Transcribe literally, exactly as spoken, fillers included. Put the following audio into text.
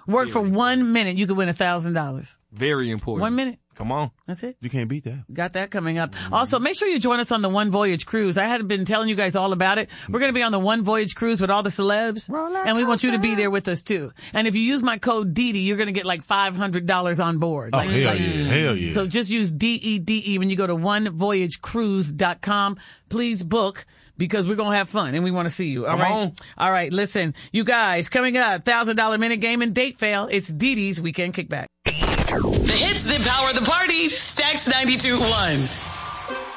Work for one minute. You could win one thousand dollars. Very important. One minute. Come on. That's it. You can't beat that. Got that coming up. Mm-hmm. Also, make sure you join us on the One Voyage Cruise. I had been telling you guys all about it. We're going to be on the One Voyage Cruise with all the celebs. And we want you to be there with us, too. And if you use my code D D, you're going to get like five hundred dollars on board. Oh, like, hell like, yeah. Hell yeah. So just use D E D E when you go to one voyage cruise dot com. Please book, because we're going to have fun and we want to see you. All Come right. on. All right. Listen, you guys, coming up, one thousand dollars minute game and date fail. It's Dee Dee's Weekend Kickback. The hits that power the party. Stacks ninety-two point one.